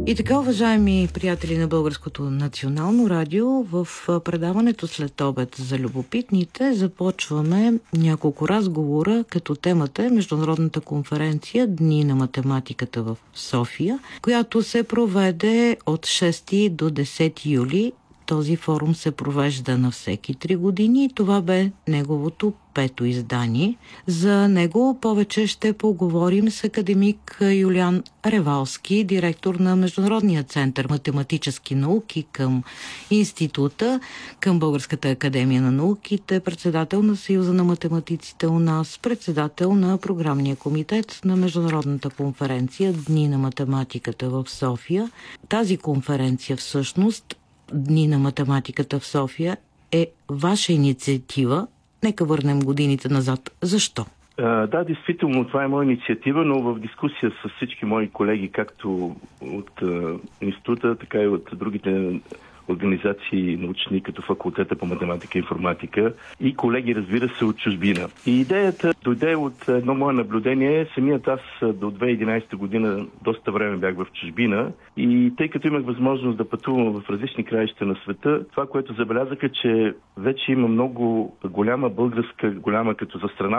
И така, уважаеми приятели на Българското национално радио, в предаването След обед за любопитните започваме няколко разговора, като темата е Международната конференция Дни на математиката в София, която се проведе от 6 до 10 юли. Този форум се провежда на всеки 3 години и това бе неговото 5-то издание. За него повече ще поговорим с академик Юлиан Ревалски, директор на Международния център математически науки към Института, към Българската академия на науките, председател на Съюза на математиците у нас, председател на програмния комитет на Международната конференция Дни на математиката в София. Тази конференция всъщност Дни на математиката в София е ваша инициатива. Нека върнем годините назад. Защо? Да, действително, това е моя инициатива, но в дискусия с всички мои колеги, както от института, така и от другите организации научни, като факултета по математика и информатика и колеги, разбира се, от чужбина. И идеята дойде от едно мое наблюдение. Самият аз до 2011 година доста време бях в чужбина и тъй като имах възможност да пътувам в различни краища на света, това, което забелязаха, че вече има много голяма българска, голяма като за страна